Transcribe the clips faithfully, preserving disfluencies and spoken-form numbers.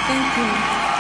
Thank you.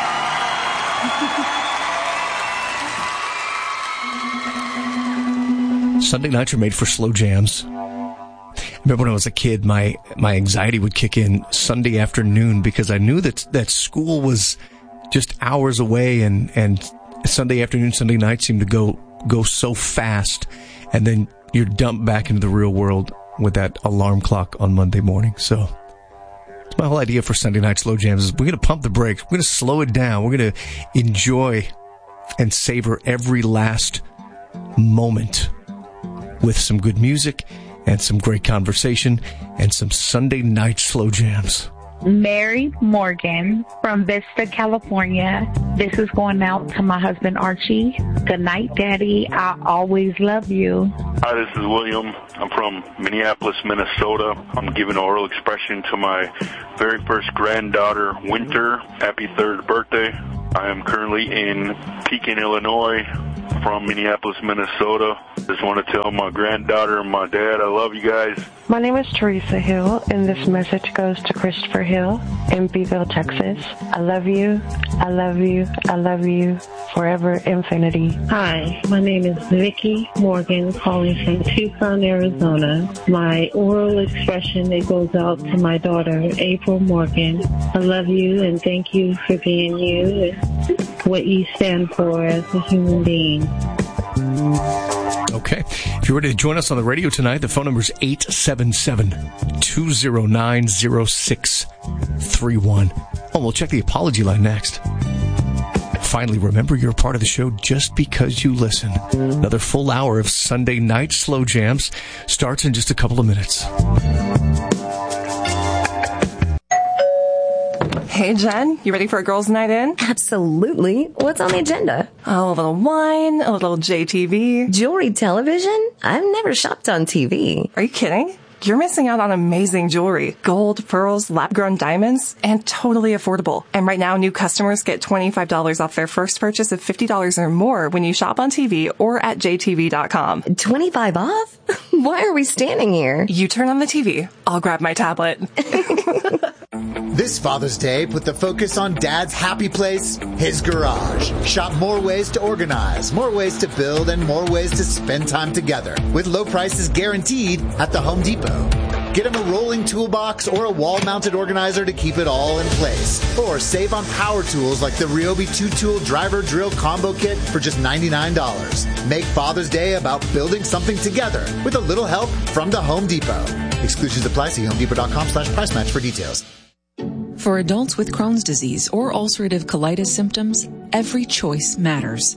Sunday nights are made for slow jams. I remember when I was a kid, my, my anxiety would kick in Sunday afternoon because I knew that that school was just hours away, and, and Sunday afternoon, Sunday night seemed to go go so fast, and then you're dumped back into the real world with that alarm clock on Monday morning. So it's my whole idea for Sunday night slow jams is we're going to pump the brakes. We're going to slow it down. We're going to enjoy and savor every last moment with some good music and some great conversation and some Sunday night slow jams. Mary Morgan from Vista, California. This is going out to my husband, Archie. Good night, Daddy. I always love you. Hi, this is William. I'm from Minneapolis, Minnesota. I'm giving oral expression to my very first granddaughter, Winter. Happy third birthday. I am currently in Pekin, Illinois, from Minneapolis, Minnesota. Just want to tell my granddaughter and my dad I love you guys. My name is Teresa Hill, and this message goes to Christopher Hill in Beeville, Texas. I love you, I love you, I love you, forever, infinity. Hi, my name is Vicki Morgan, calling from Tucson, Arizona. My oral expression, it goes out to my daughter, April Morgan. I love you, and thank you for being you and what you stand for as a human being. Okay. If you're ready to join us on the radio tonight, the phone number is eight seven seven, two zero nine, zero six three one. Oh, we'll check the apology line next. Finally, remember you're a part of the show just because you listen. Another full hour of Sunday night slow jams starts in just a couple of minutes. Hey, Jen, you ready for a girls' night in? Absolutely. What's on the agenda? Oh, a little wine, a little J T V. Jewelry television? I've never shopped on T V. Are you kidding? You're missing out on amazing jewelry. Gold, pearls, lab-grown diamonds, and totally affordable. And right now, new customers get twenty-five dollars off their first purchase of fifty dollars or more when you shop on T V or at J T V dot com. twenty-five off? Why are we standing here? You turn on the T V. I'll grab my tablet. This Father's Day, put the focus on Dad's happy place, his garage. Shop more ways to organize, more ways to build, and more ways to spend time together. With low prices guaranteed at the Home Depot. Get him a rolling toolbox or a wall-mounted organizer to keep it all in place. Or save on power tools like the Ryobi two-tool driver drill combo kit for just ninety-nine dollars. Make Father's Day about building something together with a little help from the Home Depot. Exclusions apply. See homedepot.com slash price match for details. For adults with Crohn's disease or ulcerative colitis symptoms, every choice matters.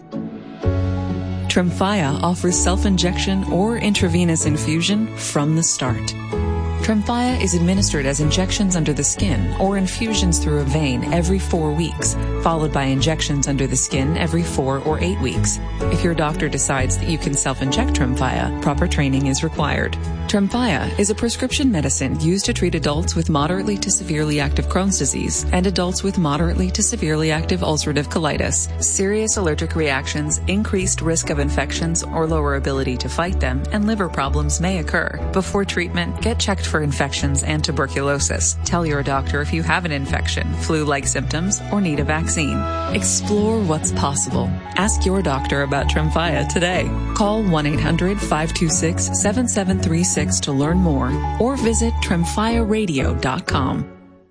Tremfya offers self-injection or intravenous infusion from the start. Tremfya is administered as injections under the skin or infusions through a vein every four weeks, followed by injections under the skin every four or eight weeks. If your doctor decides that you can self-inject Tremfya, proper training is required. Tremfya is a prescription medicine used to treat adults with moderately to severely active Crohn's disease and adults with moderately to severely active ulcerative colitis. Serious allergic reactions, increased risk of infections or lower ability to fight them, and liver problems may occur. Before treatment, get checked for infections and tuberculosis. Tell your doctor if you have an infection, flu-like symptoms, or need a vaccine. Explore what's possible. Ask your doctor about Tremfya today. Call one eight hundred, five two six, seven seven three six to learn more or visit tremfya radio dot com.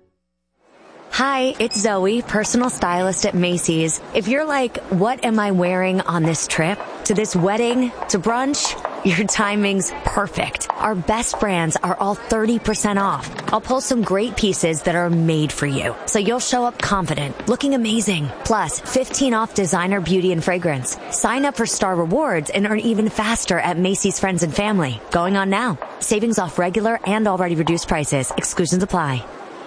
Hi, it's Zoe, personal stylist at Macy's. If you're like, what am I wearing on this trip? To this wedding? To brunch? Your timing's perfect. Our best brands are all thirty percent off. I'll pull some great pieces that are made for you, so you'll show up confident, looking amazing. Plus, fifteen off designer beauty and fragrance. Sign up for Star Rewards and earn even faster at Macy's Friends and Family. Going on now. Savings off regular and already reduced prices. Exclusions apply.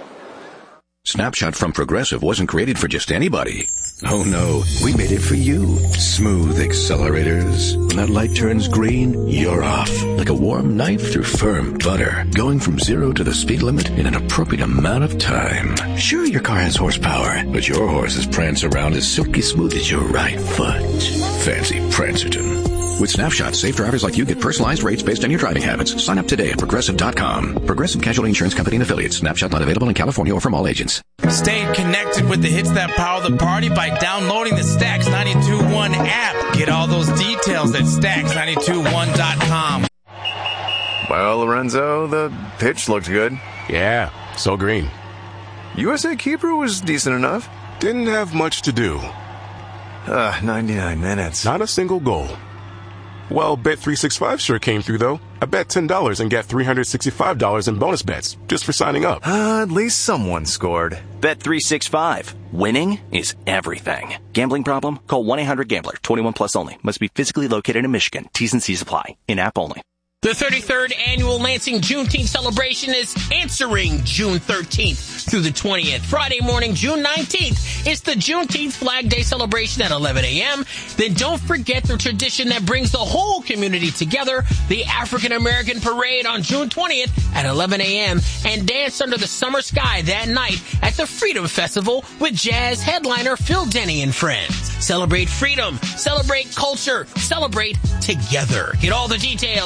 Snapshot from Progressive wasn't created for just anybody. Oh no, we made it for you. Smooth accelerators. When that light turns green, you're off. Like a warm knife through firm butter. Going from zero to the speed limit in an appropriate amount of time. Sure, your car has horsepower, but your horses prance around as silky smooth as your right foot. Fancy Prancerton. With Snapshot, safe drivers like you get personalized rates based on your driving habits. Sign up today at Progressive dot com. Progressive Casualty Insurance Company and Affiliates. Snapshot not available in California or from all agents. Stay connected with the hits that power the party by downloading the Stax ninety-two point one app. Get all those details at Stax ninety-two one dot com. Well, Lorenzo, the pitch looked good. Yeah, so green. U S A Keeper was decent enough. Didn't have much to do. Uh, ninety-nine minutes. Not a single goal. Well, Bet three sixty-five sure came through, though. I bet ten dollars and got three hundred sixty-five dollars in bonus bets just for signing up. Uh, at least someone scored. Bet three sixty-five. Winning is everything. Gambling problem? Call one eight hundred gambler. twenty-one plus only. Must be physically located in Michigan. T's and C's apply. In-app only. The thirty-third Annual Lansing Juneteenth celebration is answering June thirteenth through the twentieth. Friday morning, June nineteenth, it's the Juneteenth Flag Day celebration at eleven a.m. Then don't forget the tradition that brings the whole community together, the African American Parade on June twentieth at eleven a.m. and dance under the summer sky that night at the Freedom Festival with jazz headliner Phil Denny and friends. Celebrate freedom, celebrate culture, celebrate together. Get all the details